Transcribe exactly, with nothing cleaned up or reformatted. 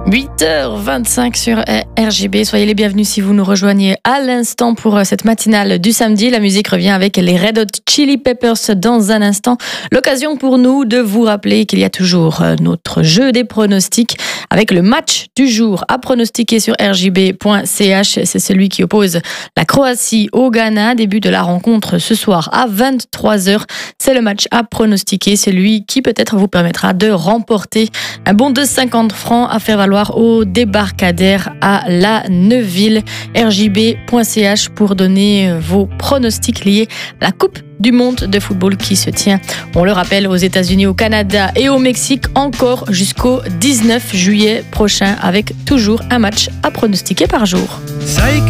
huit heures vingt-cinq sur R J B. Soyez les bienvenus si vous nous rejoignez à l'instant pour cette matinale du samedi. La musique revient avec les Red Hot Chili Peppers dans un instant. L'occasion pour nous de vous rappeler qu'il y a toujours notre jeu des pronostics avec le match du jour à pronostiquer sur r j b point c h. C'est celui qui oppose la Croatie au Ghana. Début de la rencontre ce soir à vingt-trois heures. C'est le match à pronostiquer, celui qui peut-être vous permettra de remporter un bon de cinquante francs à faire valoir au débarcadère à la Neuville. r j b point c h pour donner vos pronostics liés à la Coupe du monde de football qui se tient, on le rappelle, aux États-Unis, au Canada et au Mexique, encore jusqu'au dix-neuf juillet prochain, avec toujours un match à pronostiquer par jour.